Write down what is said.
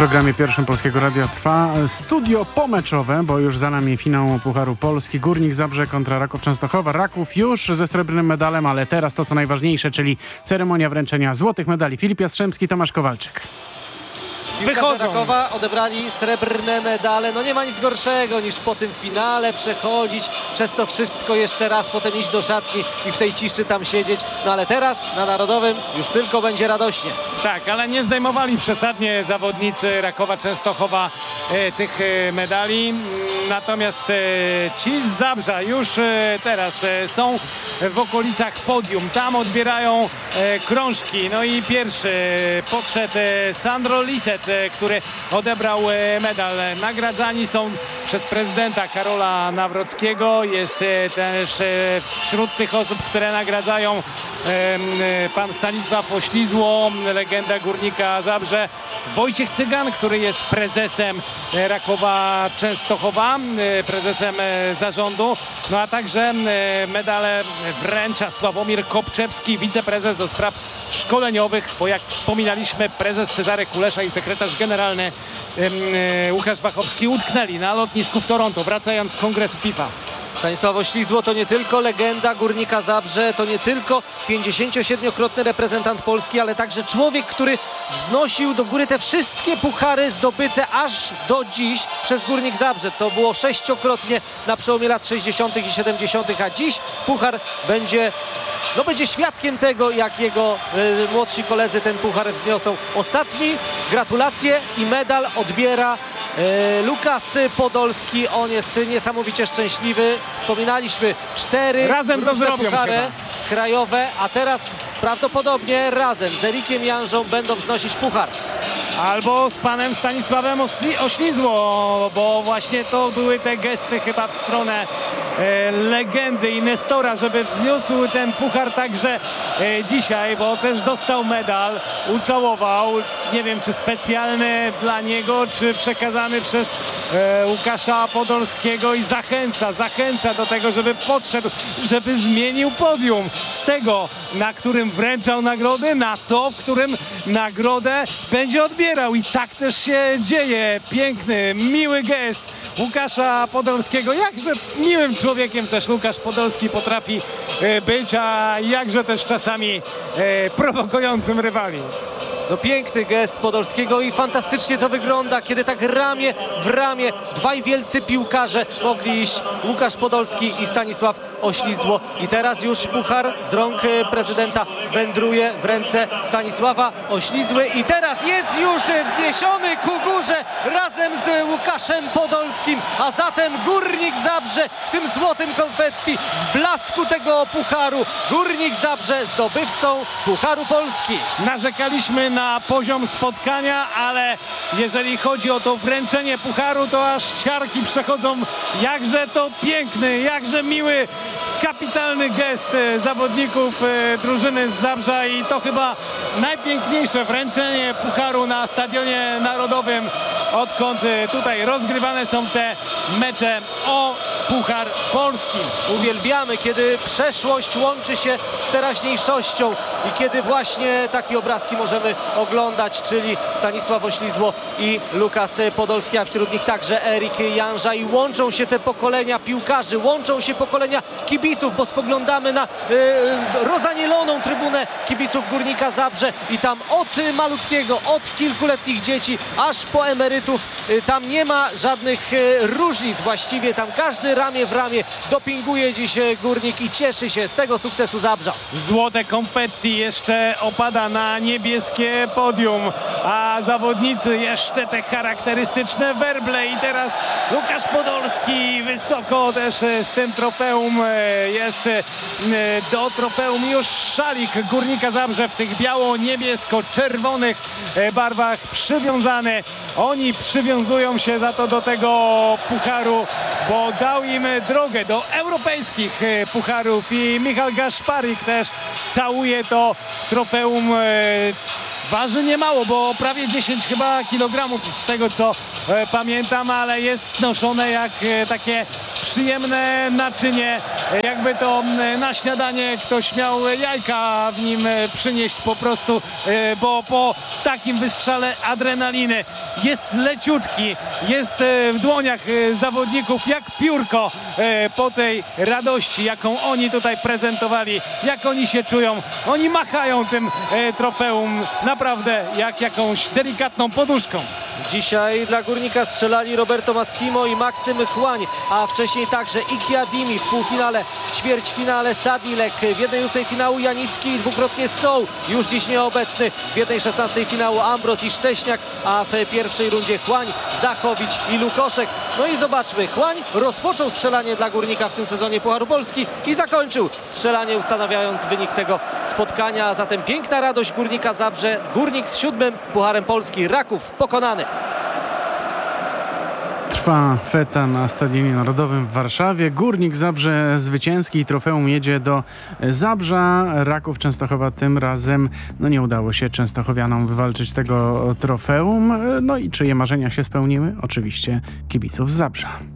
programie pierwszym Polskiego Radia trwa studio pomeczowe, bo już za nami finał Pucharu Polski. Górnik Zabrze kontra Raków Częstochowa. Raków już ze srebrnym medalem, ale teraz to co najważniejsze, czyli ceremonia wręczenia złotych medali. Filip Jastrzębski, Tomasz Kowalczyk. Piłkarze Rakowa odebrali srebrne medale. No nie ma nic gorszego niż po tym finale przechodzić przez to wszystko jeszcze raz, potem iść do szatni i w tej ciszy tam siedzieć. No ale teraz na Narodowym już tylko będzie radośnie. Tak, ale nie zdejmowali przesadnie zawodnicy Rakowa Częstochowa tych medali. Natomiast ci z Zabrza już teraz są w okolicach podium. Tam odbierają krążki. No i pierwszy podszedł Sandro Lisset, który odebrał medal. Nagradzani są przez prezydenta Karola Nawrockiego. Jest też wśród tych osób, które nagradzają, pan Stanisław Oślizło, legenda Górnika Zabrze, Wojciech Cygan, który jest prezesem Rakowa Częstochowa, prezesem zarządu, no a także medale wręcza Sławomir Kopczewski, wiceprezes do spraw szkoleniowych, bo jak wspominaliśmy, prezes Cezary Kulesza i sekretarz generalny Łukasz Wachowski utknęli na lotnisku w Toronto, wracając z kongresu FIFA. Stanisław Oślizło to nie tylko legenda Górnika Zabrze, to nie tylko 57-krotny reprezentant Polski, ale także człowiek, który wznosił do góry te wszystkie puchary zdobyte aż do dziś przez Górnik Zabrze. To było 6-krotnie na przełomie lat 60. i 70., a dziś puchar będzie świadkiem tego, jak jego młodsi koledzy ten puchar wzniosą. Ostatni gratulacje i medal odbiera Lukas Podolski. On jest niesamowicie szczęśliwy. Wspominaliśmy 4 razem to zrobią puchary krajowe, a teraz prawdopodobnie razem z Erikiem Janżą będą wznosić puchar. Albo z panem Stanisławem Oślizło, bo właśnie to były te gesty chyba w stronę legendy i Nestora, żeby wzniósł ten puchar także dzisiaj, bo też dostał medal, ucałował, nie wiem czy specjalny dla niego, czy przekazany przez Łukasza Podolskiego i zachęca do tego, żeby podszedł, żeby zmienił podium z tego, na którym wręczał nagrody, na to, w którym nagrodę będzie odbierał i tak też się dzieje. Piękny, miły gest Łukasza Podolskiego. Jakże miłym człowiekiem też Łukasz Podolski potrafi być, a jakże też czasami prowokującym rywali. No piękny gest Podolskiego i fantastycznie to wygląda, kiedy tak ramię w ramię dwaj wielcy piłkarze mogli iść, Łukasz Podolski i Stanisław Oślizło. I teraz już puchar z rąk prezydenta wędruje w ręce Stanisława Oślizły i teraz jest już wzniesiony ku górze razem z Łukaszem Podolskim, a zatem Górnik Zabrze w tym złotym konfetti, w blasku tego pucharu. Górnik Zabrze zdobywcą Pucharu Polski. Narzekaliśmy na poziom spotkania, ale jeżeli chodzi o to wręczenie pucharu, to aż ciarki przechodzą. Jakże to piękny, jakże miły, kapitalny gest zawodników drużyny z Zabrza i to chyba najpiękniejsze wręczenie pucharu na Stadionie Narodowym, odkąd tutaj rozgrywane są te mecze o Puchar Polski. Uwielbiamy, kiedy przeszłość łączy się z teraźniejszością i kiedy właśnie takie obrazki możemy oglądać, czyli Stanisław Oślizło i Lukas Podolski, a wśród nich także Erik Janża i łączą się te pokolenia piłkarzy, łączą się pokolenia kibiców, bo spoglądamy na rozanieloną trybunę kibiców Górnika Zabrze i tam od malutkiego, od kilkuletnich dzieci aż po emerytów, tam nie ma żadnych różnic właściwie, tam każdy ramię w ramię dopinguje dziś Górnik i cieszy się z tego sukcesu Zabrza. Złote konfetti jeszcze opada na niebieskie podium, a zawodnicy jeszcze te charakterystyczne werble i teraz Łukasz Podolski wysoko też z tym trofeum jest do trofeum już szalik Górnika Zabrze w tych biało-niebiesko-czerwonych barwach przywiązany. Oni przywiązują się za to do tego pucharu, bo dał im drogę do europejskich pucharów i Michał Gaszparik też całuje to trofeum. Waży niemało, bo prawie 10 chyba kilogramów z tego co pamiętam, ale jest noszone jak takie przyjemne naczynie, jakby to na śniadanie ktoś miał jajka w nim przynieść po prostu, bo po takim wystrzale adrenaliny jest leciutki, jest w dłoniach zawodników jak piórko po tej radości, jaką oni tutaj prezentowali, jak oni się czują. Oni machają tym trofeum naprawdę jak jakąś delikatną poduszką. Dzisiaj dla Górnika strzelali Roberto Massimo i Maksym Chłań, a wcześniej także Iki Adimi w półfinale, w ćwierćfinale Sadilek, w 1/8 finału Janicki i dwukrotnie Soł, już dziś nieobecny, w 1/16 finału Ambros i Szcześniak, a w pierwszej rundzie Chłań, Zachowicz i Lukoszek. No i zobaczmy, Chłań rozpoczął strzelanie dla Górnika w tym sezonie Pucharu Polski i zakończył strzelanie, ustanawiając wynik tego spotkania, a zatem piękna radość Górnika Zabrze. Górnik z 7. Pucharem Polski, Raków pokonany. Trwa feta na Stadionie Narodowym w Warszawie. Górnik Zabrze zwycięski i trofeum jedzie do Zabrza. Raków Częstochowa tym razem nie udało się częstochowianom wywalczyć tego trofeum. No i czyje marzenia się spełniły? Oczywiście kibiców z Zabrza.